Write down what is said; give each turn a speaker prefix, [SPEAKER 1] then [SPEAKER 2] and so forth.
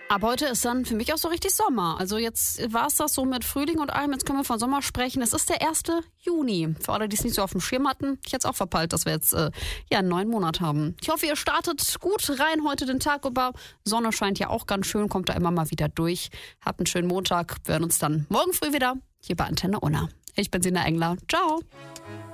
[SPEAKER 1] Aber heute ist dann für mich auch so richtig Sommer. Also jetzt war es das so mit Frühling und allem. Jetzt können wir von Sommer sprechen. Es ist der 1. Juni. Für alle, die es nicht so auf dem Schirm hatten, ich hätte es auch verpeilt, dass wir jetzt einen neuen Monat haben. Ich hoffe, ihr startet gut rein heute den Tag über. Sonne scheint ja auch ganz schön, kommt da immer mal wieder durch. Habt einen schönen Montag. Wir hören uns dann morgen früh wieder hier bei Antenne Unna. Ich bin Sina Engler. Ciao.